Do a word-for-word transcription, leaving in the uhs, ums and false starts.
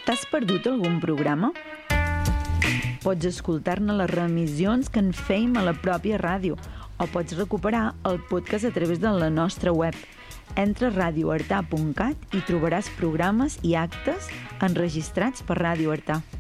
T'has perdut algun programa? Pots escoltar-ne les reemissions que en fèiem a la pròpia ràdio o pots recuperar el podcast a través de la nostra web. Entra a radio artà punt cat i trobaràs programes i actes enregistrats per Ràdio Artà.